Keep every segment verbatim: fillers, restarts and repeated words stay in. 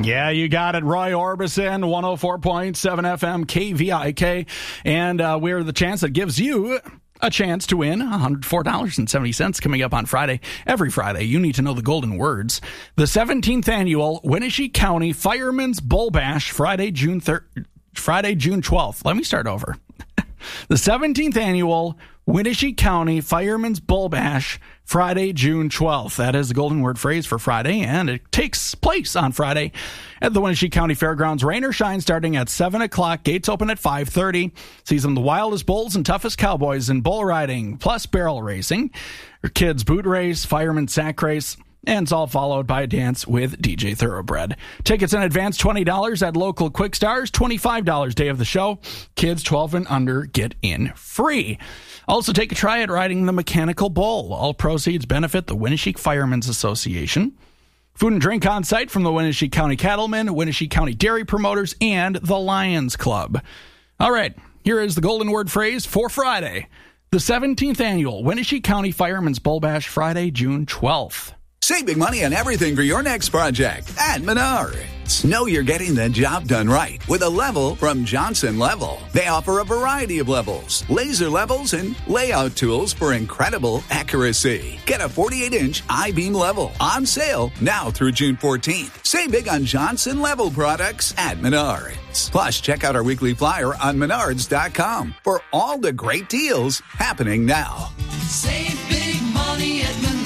Yeah, you got it. Roy Orbison, one oh four point seven F M, K V I K. And uh, we're the chance that gives you a chance to win one hundred four dollars and seventy cents coming up on Friday. Every Friday, you need to know the golden words. The seventeenth annual Wenatchee County Firemen's Bull Bash, Friday, June third, Friday, June twelfth. Let me start over. The seventeenth annual Wenatchee County Firemen's Bull Bash, Friday, June twelfth. That is the golden word phrase for Friday, and it takes place on Friday at the Wenatchee County Fairgrounds. Rain or shine, starting at seven o'clock. Gates open at five thirty. Season the wildest bulls and toughest cowboys in bull riding, plus barrel racing, kids boot race, fireman sack race, and it's all followed by a dance with D J Thoroughbred. Tickets in advance, twenty dollars at local Quick Stars, twenty-five dollars day of the show. Kids twelve and under get in free. Also, take a try at riding the mechanical bull. All proceeds benefit the Wenatchee Firemen's Association. Food and drink on site from the Wenatchee County Cattlemen, Wenatchee County Dairy Promoters, and the Lions Club. All right, here is the golden word phrase for Friday. The seventeenth annual Wenatchee County Firemen's Bull Bash, Friday, June twelfth. Save big money on everything for your next project at Menards. Know you're getting the job done right with a level from Johnson Level. They offer a variety of levels, laser levels, and layout tools for incredible accuracy. Get a forty-eight inch I-beam level on sale now through June fourteenth. Save big on Johnson Level products at Menards. Plus, check out our weekly flyer on menards dot com for all the great deals happening now. Save big money at Menards.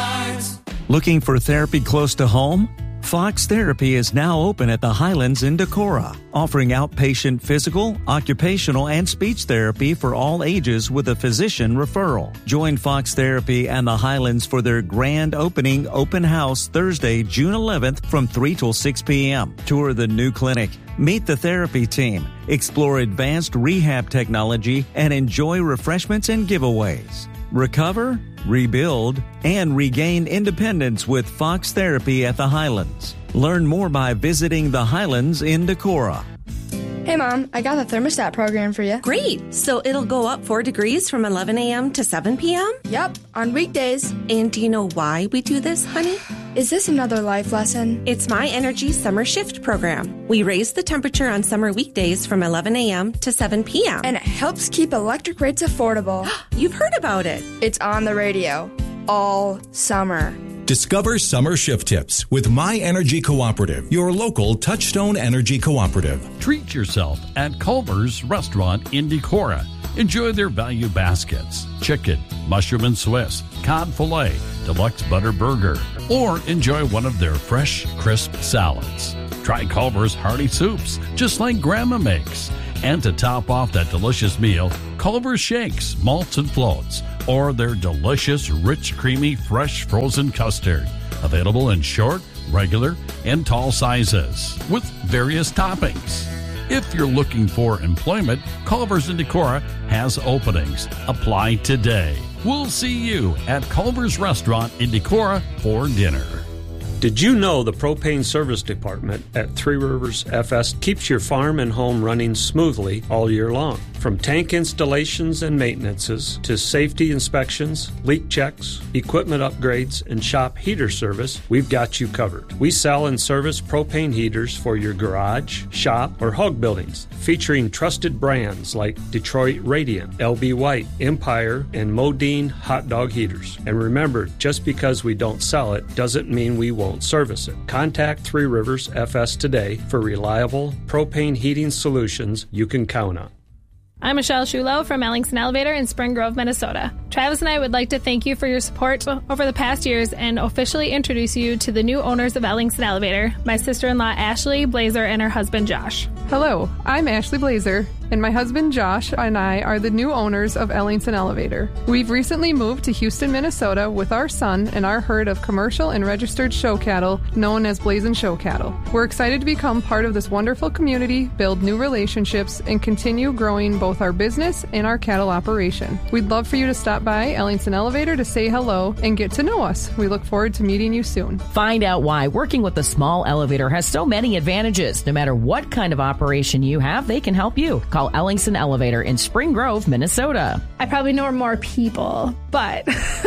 Looking for therapy close to home? Fox Therapy is now open at the Highlands in Decorah, offering outpatient physical, occupational, and speech therapy for all ages with a physician referral. Join Fox Therapy and the Highlands for their grand opening open house Thursday, June eleventh from three till six p.m. Tour the new clinic, meet the therapy team, explore advanced rehab technology, and enjoy refreshments and giveaways. Recover, rebuild, and regain independence with Fox Therapy at the Highlands. Learn more by visiting the Highlands in Decorah. Hey, Mom, I got the thermostat program for you. Great. So it'll go up four degrees from eleven a.m. to seven p.m.? Yep, on weekdays. And do you know why we do this, honey? Is this another life lesson? It's My Energy Summer Shift program. We raise the temperature on summer weekdays from eleven a.m. to seven p.m. And it helps keep electric rates affordable. You've heard about it. It's on the radio all summer. Discover summer shift tips with My Energy Cooperative, your local Touchstone Energy Cooperative. Treat yourself at Culver's Restaurant in Decorah. Enjoy their value baskets, chicken, mushroom and Swiss, cod filet, deluxe butter burger, or enjoy one of their fresh, crisp salads. Try Culver's hearty soups, just like Grandma makes. And to top off that delicious meal, Culver's shakes, malts and floats, or their delicious, rich, creamy, fresh frozen custard. Available in short, regular, and tall sizes with various toppings. If you're looking for employment, Culver's in Decorah has openings. Apply today. We'll see you at Culver's Restaurant in Decorah for dinner. Did you know the propane service department at Three Rivers F S keeps your farm and home running smoothly all year long? From tank installations and maintenances to safety inspections, leak checks, equipment upgrades, and shop heater service, we've got you covered. We sell and service propane heaters for your garage, shop, or hog buildings, featuring trusted brands like Detroit Radiant, L B White, Empire, and Modine hot dog heaters. And remember, just because we don't sell it doesn't mean we won't service it. Contact Three Rivers F S today for reliable propane heating solutions you can count on. I'm Michelle Shulo from Ellingson Elevator in Spring Grove, Minnesota. Travis and I would like to thank you for your support over the past years and officially introduce you to the new owners of Ellingson Elevator, my sister-in-law Ashley Blazer and her husband Josh. Hello, I'm Ashley Blazer, and my husband Josh and I are the new owners of Ellingson Elevator. We've recently moved to Houston, Minnesota with our son and our herd of commercial and registered show cattle known as Blazin' Show Cattle. We're excited to become part of this wonderful community, build new relationships, and continue growing both our business and our cattle operation. We'd love for you to stop by Ellingson Elevator to say hello and get to know us. We look forward to meeting you soon. Find out why working with a small elevator has so many advantages. No matter what kind of operation you have, they can help you. Call Ellingson Elevator in Spring Grove, Minnesota. I probably know more people, but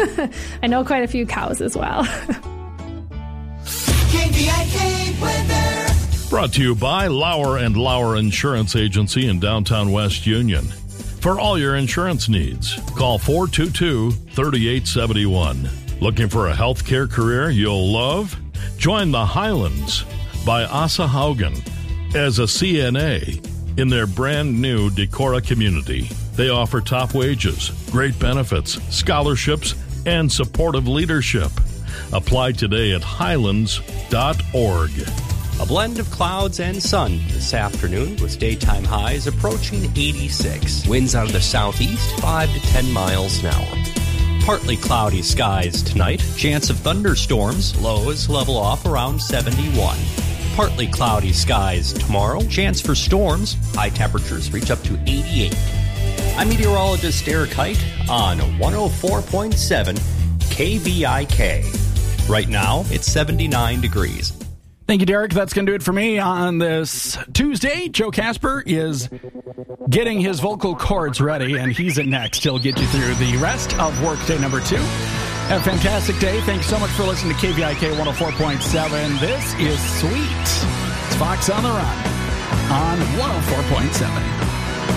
I know quite a few cows as well. K V I K weather. Brought to you by Lauer and Lauer Insurance Agency in downtown West Union. For all your insurance needs, call four two two, three eight seven one. Looking for a healthcare career you'll love? Join the Highlands by Asa Haugen as a C N A in their brand new Decorah community. They offer top wages, great benefits, scholarships, and supportive leadership. Apply today at highlands dot org. A blend of clouds and sun this afternoon with daytime highs approaching eighty-six. Winds out of the southeast, five to ten miles an hour. Partly cloudy skies tonight. Chance of thunderstorms. Lows level off around seventy-one. Partly cloudy skies tomorrow. Chance for storms. High temperatures reach up to eighty-eight. I'm meteorologist Derek Height on one oh four point seven K V I K. Right now, it's seventy-nine degrees. Thank you, Derek. That's going to do it for me on this Tuesday. Joe Casper is getting his vocal cords ready, and he's at next. He'll get you through the rest of workday number two. Have a fantastic day. Thanks so much for listening to K V I K one oh four point seven. This is Sweet. It's Fox on the Run on one oh four point seven.